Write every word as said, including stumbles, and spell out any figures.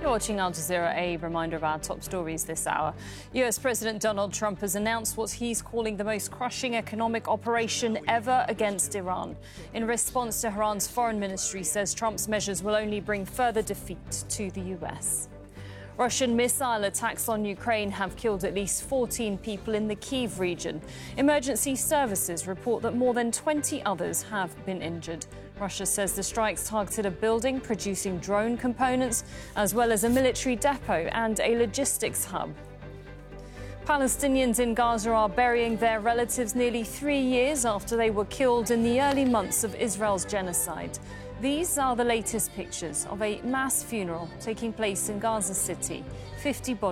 You're watching Al Jazeera. A reminder of our top stories this hour. U S President Donald Trump has announced what he's calling the most crushing economic operation ever against Iran. In response, Tehran's foreign ministry says Trump's measures will only bring further defeat to the U S. Russian missile attacks on Ukraine have killed at least fourteen people in the Kyiv region. Emergency services report that more than twenty others have been injured. Russia says the strikes targeted a building producing drone components, as well as a military depot and a logistics hub. Palestinians in Gaza are burying their relatives nearly three years after they were killed in the early months of Israel's genocide. These are the latest pictures of a mass funeral taking place in Gaza City. fifty bodies